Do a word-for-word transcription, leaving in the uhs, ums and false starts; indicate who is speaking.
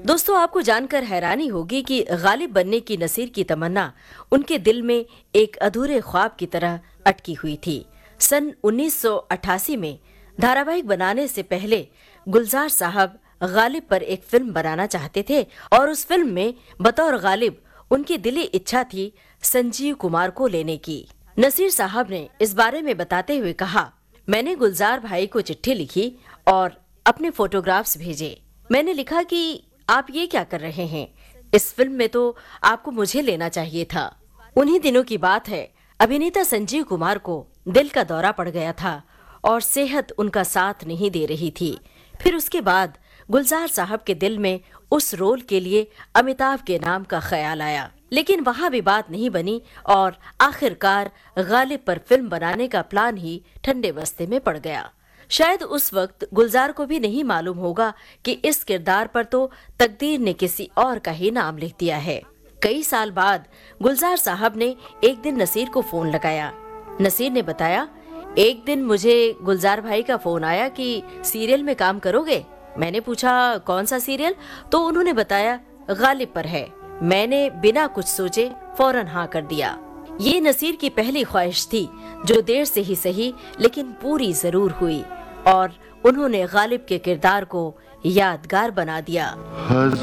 Speaker 1: दोस्तों, आपको जानकर हैरानी होगी कि गालिब बनने की नसीर की तमन्ना उनके दिल में एक अधूरे ख्वाब की तरह अटकी हुई थी। सन उन्नीस सौ अट्ठासी में धारावाहिक बनाने से पहले गुलजार साहब गालिब पर एक फिल्म बनाना चाहते थे और उस फिल्म में बतौर गालिब उनकी दिली इच्छा थी संजीव कुमार को लेने की। नसीर साहब ने इस बारे में बताते हुए कहा, मैंने गुलजार भाई को चिट्ठी लिखी और अपने फोटोग्राफ्स भेजे। मैंने लिखा कि आप ये क्या कर रहे हैं, इस फिल्म में तो आपको मुझे लेना चाहिए था। उन्हीं दिनों की बात है, अभिनेता संजीव कुमार को दिल का दौरा पड़ गया था और सेहत उनका साथ नहीं दे रही थी। फिर उसके बाद गुलजार साहब के दिल में उस रोल के लिए अमिताभ के नाम का ख्याल आया, लेकिन वहाँ भी बात नहीं बनी और आखिरकार गालिब पर फिल्म बनाने का प्लान ही ठंडे बस्ते में पड़ गया। शायद उस वक्त गुलजार को भी नहीं मालूम होगा कि इस किरदार पर तो तकदीर ने किसी और का ही नाम लिख दिया है। कई साल बाद गुलजार साहब ने एक दिन नसीर को फोन लगाया। नसीर ने बताया, एक दिन मुझे गुलजार भाई का फोन आया कि सीरियल में काम करोगे। मैंने पूछा कौन सा सीरियल, तो उन्होंने बताया गालिब पर है। मैंने बिना कुछ सोचे फौरन हाँ कर दिया। ये नसीर की पहली ख्वाहिश थी जो देर से ही सही लेकिन पूरी जरूर हुई और उन्होंने गालिब के किरदार को यादगार बना दिया।